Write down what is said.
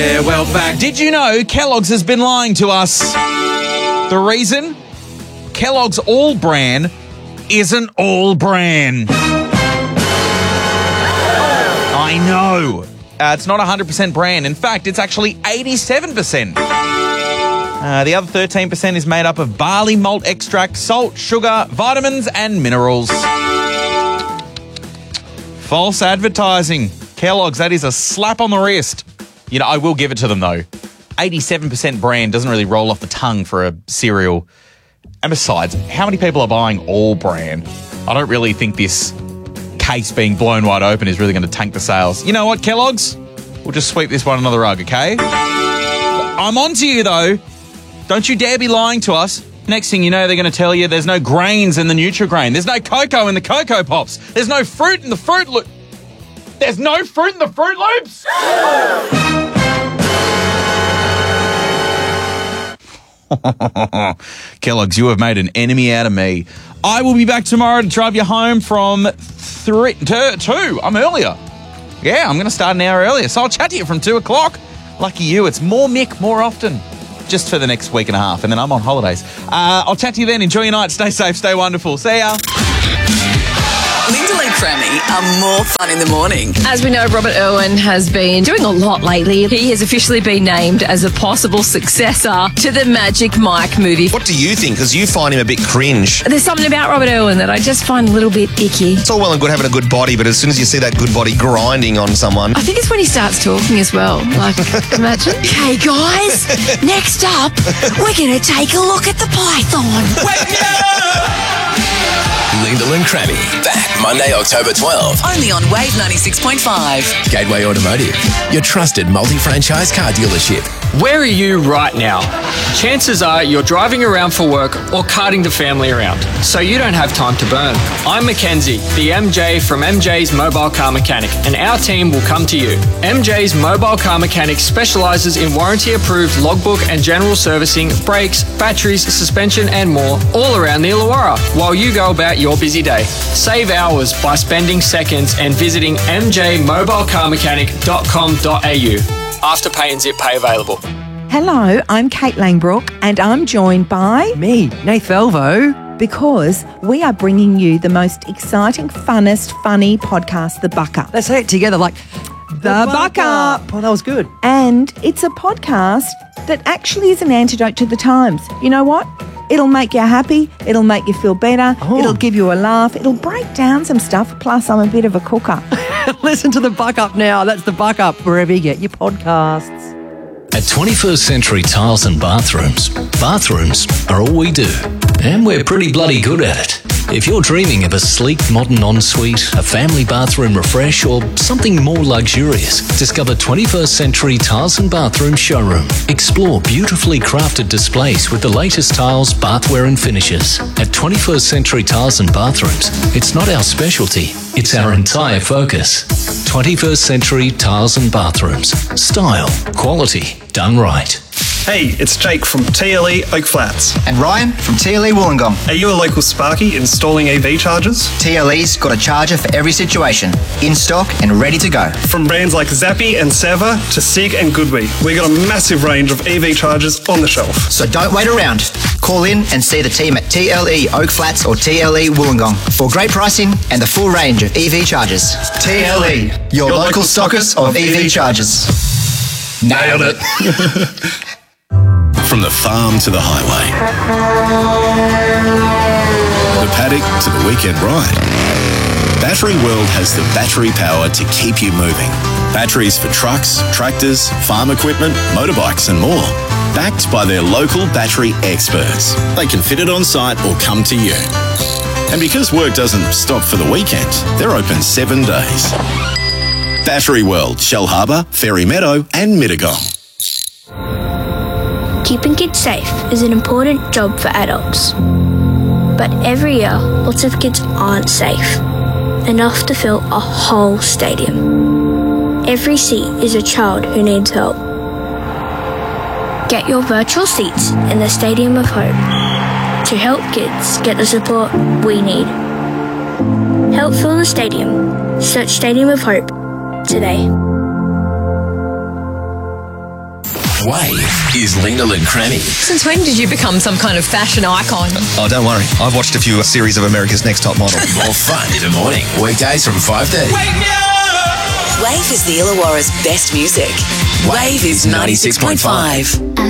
Yeah, well back. Did you know Kellogg's has been lying to us? The reason? Kellogg's All Bran isn't all bran. I know. It's not 100% bran. In fact, it's actually 87%. The other 13% is made up of barley malt extract, salt, sugar, vitamins, and minerals. False advertising. Kellogg's, that is a slap on the wrist. You know, I will give it to them, though. 87% bran doesn't really roll off the tongue for a cereal. And besides, how many people are buying all bran? I don't really think this case being blown wide open is really going to tank the sales. You know what, Kellogg's? We'll just sweep this one under the rug, okay? I'm on to you, though. Don't you dare be lying to us. Next thing you know, they're going to tell you there's no grains in the Nutri-Grain. There's no cocoa in the Cocoa Pops. There's no fruit in the Fruit Loops. There's no fruit in the Fruit Loops? Kellogg's, you have made an enemy out of me. I will be back tomorrow to drive you home from 3 to 2. I'm earlier. Yeah, I'm going to start an hour earlier. So I'll chat to you from 2 o'clock. Lucky you. It's more Mick, more often. Just for the next week and a half. And then I'm on holidays. I'll chat to you then. Enjoy your night. Stay safe. Stay wonderful. See ya. Lyndall and Crammy are more fun in the morning. As we know, Robert Irwin has been doing a lot lately. He has officially been named as a possible successor to the Magic Mike movie. What do you think? Because you find him a bit cringe. There's something about Robert Irwin that I just find a little bit icky. It's all well and good having a good body, but as soon as you see that good body grinding on someone... I think it's when he starts talking as well. Like, imagine. Okay, guys, next up, we're going to take a look at the python. Wake up! Lyndall and Crammy, back Monday, October 12. Only on Wave 96.5. Gateway Automotive, your trusted multi-franchise car dealership. Where are you right now? Chances are you're driving around for work or carting the family around, so you don't have time to burn. I'm Mackenzie, the MJ from MJ's Mobile Car Mechanic, and our team will come to you. MJ's Mobile Car Mechanic specialises in warranty-approved logbook and general servicing, brakes, batteries, suspension and more, all around the Illawarra, while you go about your busy day. Save hours by spending seconds and visiting mjmobilecarmechanic.com.au. Afterpay and Zip Pay available. Hello, I'm Kate Langbrook and I'm joined by... Me, Nath Elvo. Because we are bringing you the most exciting, funnest, funny podcast, The Buck Up. Let's say it together like... The Buck Up. Oh, that was good. And it's a podcast that actually is an antidote to the times. You know what? It'll make you happy. It'll make you feel better. Oh. It'll give you a laugh. It'll break down some stuff. Plus, I'm a bit of a cooker. Listen to The Buck Up now. That's The Buck Up, wherever you get your podcasts. At 21st Century Tiles and Bathrooms are all we do. And we're pretty bloody good at it. If you're dreaming of a sleek, modern ensuite, a family bathroom refresh, or something more luxurious, discover 21st Century Tiles and Bathroom Showroom. Explore beautifully crafted displays with the latest tiles, bathware and finishes. At 21st Century Tiles and Bathrooms, it's not our specialty, it's our entire focus. 21st Century Tiles and Bathrooms. Style, quality, done right. Hey, it's Jake from TLE Oak Flats. And Ryan from TLE Wollongong. Are you a local Sparky installing EV chargers? TLE's got a charger for every situation, in stock and ready to go. From brands like Zappi and Sava to SIG and Goodwee, we got a massive range of EV chargers on the shelf. So don't wait around. Call in and see the team at TLE Oak Flats or TLE Wollongong for great pricing and the full range of EV chargers. TLE, your local stockers of EV chargers. Nailed it. From the farm to the highway, the paddock to the weekend ride, Battery World has the battery power to keep you moving. Batteries for trucks, tractors, farm equipment, motorbikes and more. Backed by their local battery experts. They can fit it on site or come to you. And because work doesn't stop for the weekend, they're open 7 days. Battery World, Shell Harbour, Fairy Meadow and Mittagong. Keeping kids safe is an important job for adults. But every year, lots of kids aren't safe enough to fill a whole stadium. Every seat is a child who needs help. Get your virtual seats in the Stadium of Hope to help kids get the support we need. Help fill the stadium. Search Stadium of Hope today. Wave is Linda and Cranny. Since when did you become some kind of fashion icon? Oh, don't worry. I've watched a few series of America's Next Top Model. More fun in the morning. Weekdays from 5:30. Wave is the Illawarra's best music. Wave is 96.5.